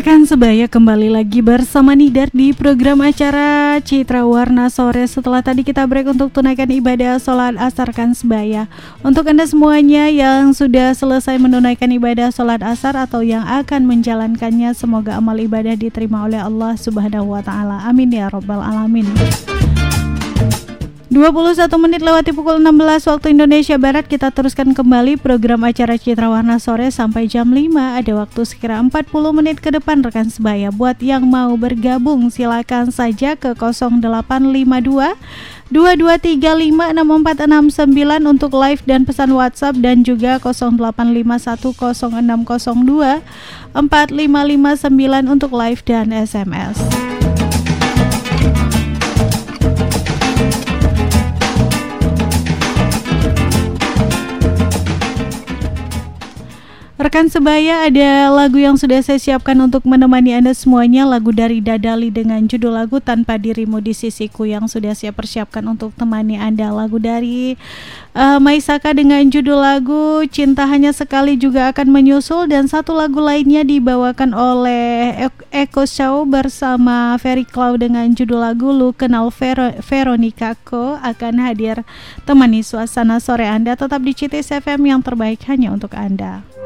Rekan sebaya, kembali lagi bersama Nidar di program acara Citra Warna Sore. Setelah tadi kita break untuk tunaikan ibadah sholat asar rekan sebaya. Untuk Anda semuanya yang sudah selesai menunaikan ibadah sholat asar atau yang akan menjalankannya, semoga amal ibadah diterima oleh Allah Subhanahu wa Ta'ala. Amin ya Rabbal Alamin. 21 menit lewati pukul 16 waktu Indonesia Barat. Kita teruskan kembali program acara Citra Warna Sore sampai jam 5. Ada waktu sekira 40 menit ke depan rekan sebaya. Buat yang mau bergabung silakan saja ke 0852 22356469 untuk live dan pesan WhatsApp, dan juga 08510602 4559 untuk live dan SMS. Rekan sebaya, ada lagu yang sudah saya siapkan untuk menemani Anda semuanya. Lagu dari Dadali dengan judul lagu Tanpa Dirimu di Sisiku yang sudah saya persiapkan untuk temani Anda. Lagu dari Maisaka dengan judul lagu Cinta Hanya Sekali juga akan menyusul. Dan satu lagu lainnya dibawakan oleh Eko Shaw bersama Ferry Cloud dengan judul lagu Lu Kenal Veronica Ko akan hadir temani suasana sore Anda. Tetap di CITIS FM yang terbaik hanya untuk Anda.